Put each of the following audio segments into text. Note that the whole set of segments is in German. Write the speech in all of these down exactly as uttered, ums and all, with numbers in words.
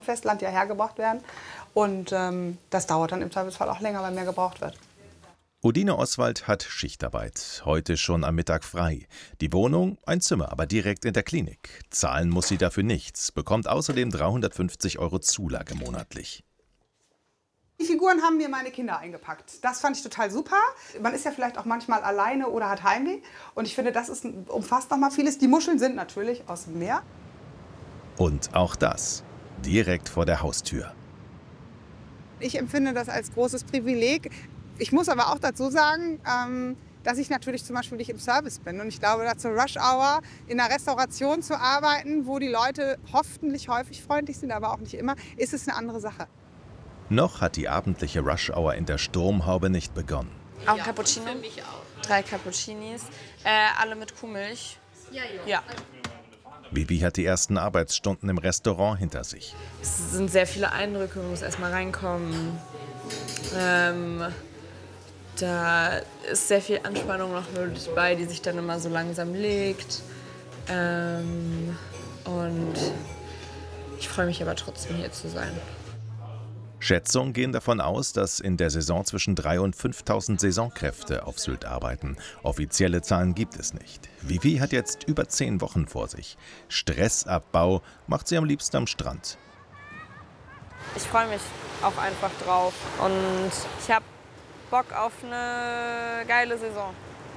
Festland ja hergebracht werden. Und ähm, das dauert dann im Zweifelsfall auch länger, weil mehr gebraucht wird. Udine Oswald hat Schichtarbeit, heute schon am Mittag frei. Die Wohnung, ein Zimmer, aber direkt in der Klinik. Zahlen muss sie dafür nichts, bekommt außerdem dreihundertfünfzig Euro Zulage monatlich. Die Figuren haben mir meine Kinder eingepackt. Das fand ich total super. Man ist ja vielleicht auch manchmal alleine oder hat Heimweh. Und ich finde, das ist, umfasst noch mal vieles. Die Muscheln sind natürlich aus dem Meer. Und auch das, direkt vor der Haustür. Ich empfinde das als großes Privileg. Ich muss aber auch dazu sagen, ähm, dass ich natürlich zum Beispiel nicht im Service bin. Und ich glaube, da zur Rush Hour in einer Restauration zu arbeiten, wo die Leute hoffentlich häufig freundlich sind, aber auch nicht immer, ist es eine andere Sache. Noch hat die abendliche Rush Hour in der Sturmhaube nicht begonnen. Auch ein Cappuccino, drei Cappuccinis, äh, alle mit Kuhmilch. Ja, ja. Vivi hat die ersten Arbeitsstunden im Restaurant hinter sich. Es sind sehr viele Eindrücke, man muss erst mal reinkommen. Ähm, da ist sehr viel Anspannung noch mit bei, die sich dann immer so langsam legt. Ähm, und ich freue mich aber trotzdem, hier zu sein. Schätzungen gehen davon aus, dass in der Saison zwischen dreitausend und fünftausend Saisonkräfte auf Sylt arbeiten. Offizielle Zahlen gibt es nicht. Vivi hat jetzt über zehn Wochen vor sich. Stressabbau macht sie am liebsten am Strand. Ich freue mich auch einfach drauf und ich habe Bock auf eine geile Saison.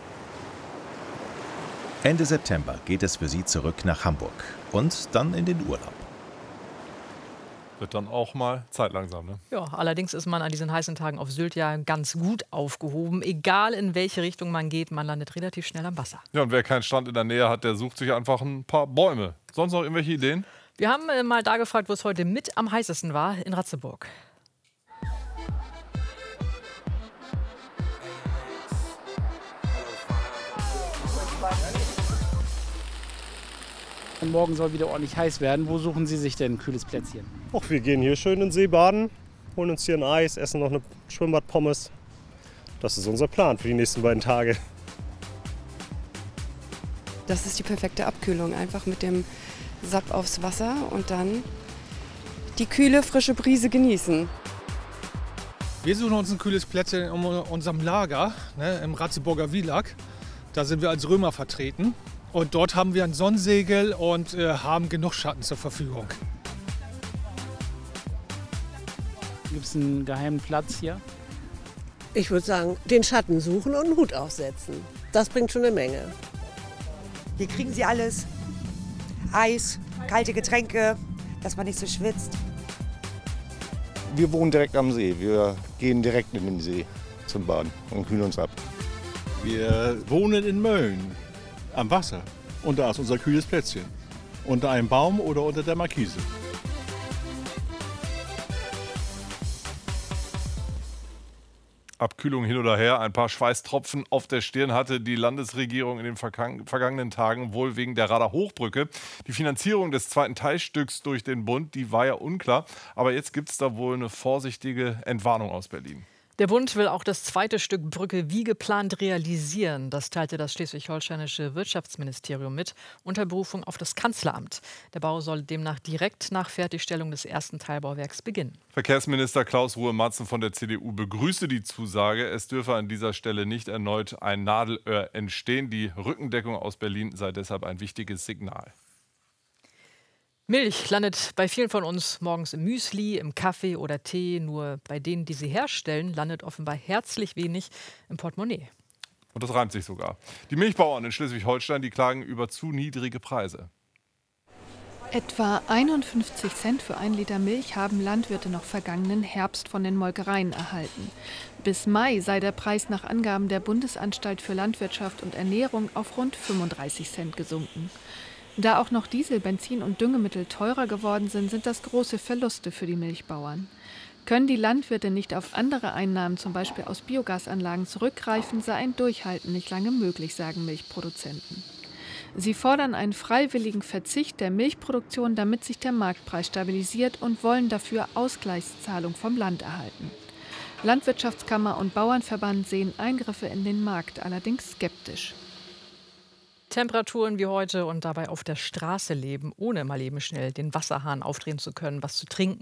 Ende September geht es für sie zurück nach Hamburg und dann in den Urlaub. Wird dann auch mal Zeit langsam, ne? Ja, allerdings ist man an diesen heißen Tagen auf Sylt ja ganz gut aufgehoben. Egal in welche Richtung man geht, man landet relativ schnell am Wasser. Ja, und wer keinen Strand in der Nähe hat, der sucht sich einfach ein paar Bäume. Sonst noch irgendwelche Ideen? Wir haben äh, mal da gefragt, wo es heute mit am heißesten war, in Ratzeburg. Morgen soll wieder ordentlich heiß werden. Wo suchen Sie sich denn ein kühles Plätzchen? Ach, wir gehen hier schön in den See baden, holen uns hier ein Eis, essen noch eine Schwimmbadpommes. Das ist unser Plan für die nächsten beiden Tage. Das ist die perfekte Abkühlung. Einfach mit dem Sapp aufs Wasser und dann die kühle, frische Brise genießen. Wir suchen uns ein kühles Plätzchen in unserem Lager, ne, im Ratzeburger Wielag. Da sind wir als Römer vertreten. Und dort haben wir ein Sonnensegel und äh, haben genug Schatten zur Verfügung. Gibt es einen geheimen Platz hier? Ich würde sagen, den Schatten suchen und einen Hut aufsetzen. Das bringt schon eine Menge. Hier kriegen Sie alles. Eis, kalte Getränke, dass man nicht so schwitzt. Wir wohnen direkt am See. Wir gehen direkt in den See zum Baden und kühlen uns ab. Wir wohnen in Mölln. Am Wasser. Und da ist unser kühles Plätzchen. Unter einem Baum oder unter der Markise. Abkühlung hin oder her, ein paar Schweißtropfen auf der Stirn hatte die Landesregierung in den vergangenen Tagen wohl wegen der Radar-Hochbrücke. Die Finanzierung des zweiten Teilstücks durch den Bund, die war ja unklar. Aber jetzt gibt es da wohl eine vorsichtige Entwarnung aus Berlin. Der Bund will auch das zweite Stück Brücke wie geplant realisieren. Das teilte das schleswig-holsteinische Wirtschaftsministerium mit, unter Berufung auf das Kanzleramt. Der Bau soll demnach direkt nach Fertigstellung des ersten Teilbauwerks beginnen. Verkehrsminister Klaus Ruhe-Matzen von der C D U begrüßte die Zusage. Es dürfe an dieser Stelle nicht erneut ein Nadelöhr entstehen. Die Rückendeckung aus Berlin sei deshalb ein wichtiges Signal. Milch landet bei vielen von uns morgens im Müsli, im Kaffee oder Tee. Nur bei denen, die sie herstellen, landet offenbar herzlich wenig im Portemonnaie. Und das reimt sich sogar. Die Milchbauern in Schleswig-Holstein, die klagen über zu niedrige Preise. Etwa einundfünfzig Cent für ein Liter Milch haben Landwirte noch vergangenen Herbst von den Molkereien erhalten. Bis Mai sei der Preis nach Angaben der Bundesanstalt für Landwirtschaft und Ernährung auf rund fünfunddreißig Cent gesunken. Da auch noch Diesel, Benzin und Düngemittel teurer geworden sind, sind das große Verluste für die Milchbauern. Können die Landwirte nicht auf andere Einnahmen, zum Beispiel aus Biogasanlagen, zurückgreifen, sei ein Durchhalten nicht lange möglich, sagen Milchproduzenten. Sie fordern einen freiwilligen Verzicht der Milchproduktion, damit sich der Marktpreis stabilisiert, und wollen dafür Ausgleichszahlung vom Land erhalten. Landwirtschaftskammer und Bauernverband sehen Eingriffe in den Markt allerdings skeptisch. Temperaturen wie heute und dabei auf der Straße leben, ohne mal eben schnell den Wasserhahn aufdrehen zu können, was zu trinken